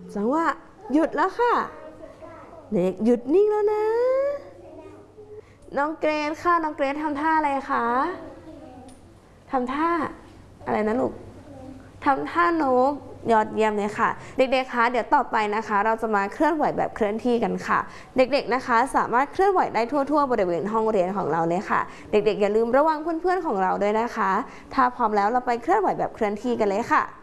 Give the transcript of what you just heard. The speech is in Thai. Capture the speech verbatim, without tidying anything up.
จังหวะหยุดแล้วค่ะเด็กหยุดนิ่งแล้วนะน้องเกรซค่ะน้องเกรซทำท่าอะไรคะทำท่าอะไรนะลูกทำท่านกยอดเยี่ยมเลยค่ะเด็กๆคะเดี๋ยวต่อไปนะคะเราจะมาเคลื่อนไหวแบบเคลื่อนที่กันค่ะเด็กๆนะคะสามารถเคลื่อนไหวได้ทั่วๆบริเวณห้องเรียนของเราเลยค่ะเด็กๆอย่าลืมระวังเพื่อนๆของเราด้วยนะคะถ้าพร้อมแล้วเราไปเคลื่อนไหวแบบเคลื่อนที่กันเลยค่ะ